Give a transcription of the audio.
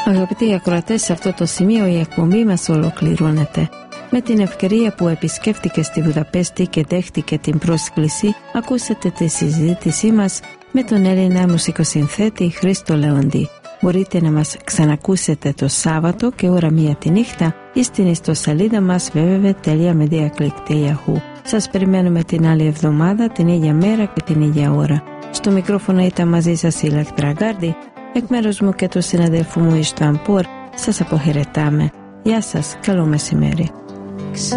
Αγαπητοί ακροατές, σε αυτό το σημείο η εκπομπή μας ολοκληρώνεται. Με την ευκαιρία που επισκέφτηκε στη Βουδαπέστη και δέχτηκε την πρόσκληση, ακούσατε τη συζήτησή μας με τον Έλληνα μουσικοσυνθέτη Χρήστο Λεοντή. Μπορείτε να μας ξανακούσετε το Σάββατο και ώρα 1 τη νύχτα ή στην ιστοσελίδα μας www.mediaclick.hu. Σας περιμένουμε την άλλη εβδομάδα, την ίδια μέρα και την ίδια ώρα. Στο μικρόφωνο ήταν μαζί σας η Λακτραγάρδη. Εκ μέρους μου και του συναδέλφου μου Ιστβάν Πορ, σας αποχαιρετάμε. Γεια σας, καλό μεσημέρι.